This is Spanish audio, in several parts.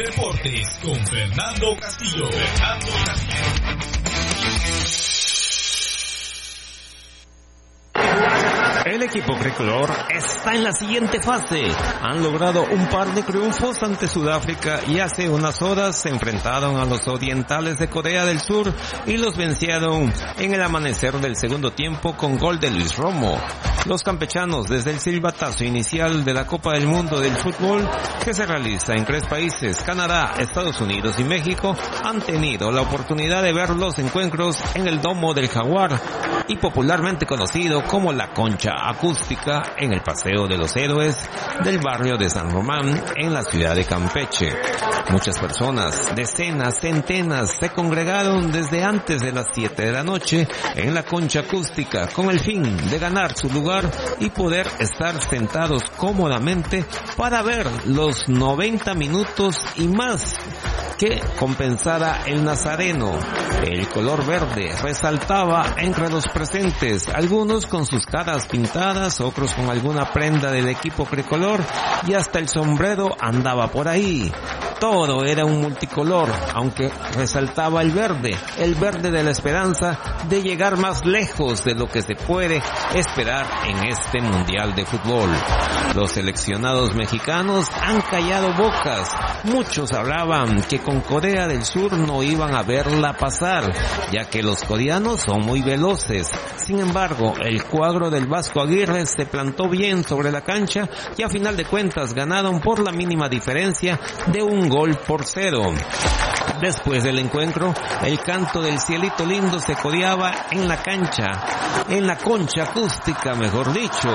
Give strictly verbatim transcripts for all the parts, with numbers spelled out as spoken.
Deportes con Fernando Castillo. Fernando Castillo. El equipo tricolor está en la siguiente fase. Han logrado un par de triunfos ante Sudáfrica y hace unas horas se enfrentaron a los orientales de Corea del Sur y los vencieron en el amanecer del segundo tiempo con gol de Luis Romo. Los campechanos, desde el silbatazo inicial de la Copa del Mundo del Fútbol, que se realiza en tres países, Canadá, Estados Unidos y México, han tenido la oportunidad de ver los encuentros en el Domo del Jaguar, y popularmente conocido como la Concha Acústica, en el Paseo de los Héroes del barrio de San Román, en la ciudad de Campeche. Muchas personas, decenas, centenas, se congregaron desde antes de las siete de la noche en la Concha Acústica con el fin de ganar su lugar y poder estar sentados cómodamente para ver los noventa minutos y más que compensara el nazareno. El color verde resaltaba entre los presentes, algunos con sus caras pintadas, otros con alguna prenda del equipo tricolor, y hasta el sombrero andaba por ahí. Todo era un multicolor, aunque resaltaba el verde, el verde de la esperanza de llegar más lejos de lo que se puede esperar en este Mundial de Fútbol. Los seleccionados mexicanos han callado bocas. Muchos hablaban que con Corea del Sur no iban a verla pasar, ya que los coreanos son muy veloces. Sin embargo, el cuadro del Vasco Aguirre se plantó bien sobre la cancha y a final de cuentas ganaron por la mínima diferencia de un gol por cero. Después del encuentro, el canto del cielito lindo se coreaba en la cancha, en la Concha Acústica, mejor dicho.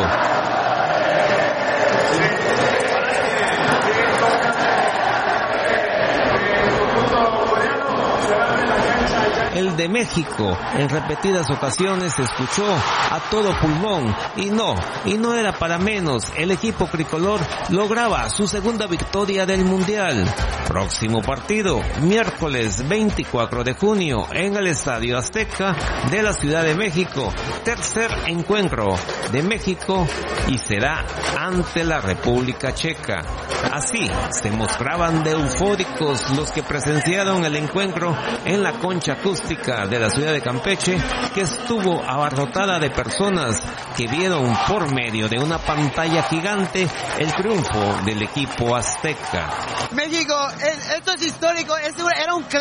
El de México en repetidas ocasiones se escuchó a todo pulmón, y no, y no era para menos, el equipo tricolor lograba su segunda victoria del Mundial. Próximo partido, miércoles veinticuatro de junio, en el Estadio Azteca de la Ciudad de México. Tercer encuentro de México y será ante la República Checa. Así se mostraban de eufóricos los que presenciaron el encuentro en la Concha Acústica de la ciudad de Campeche, que estuvo abarrotada de personas que vieron por medio de una pantalla gigante el triunfo del equipo azteca. México, esto es histórico, era un